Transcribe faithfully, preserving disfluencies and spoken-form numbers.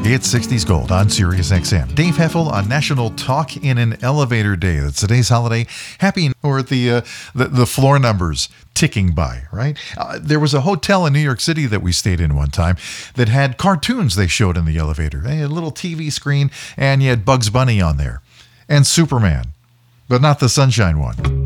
It's sixties Gold on Sirius X M. Dave Heffel on National Talk in an Elevator Day. That's today's holiday. Happy or the uh, the, the floor numbers ticking by, right? Uh, there was a hotel in New York City that we stayed in one time that had cartoons they showed in the elevator. They had a little T V screen, and you had Bugs Bunny on there and Superman, but not the sunshine one.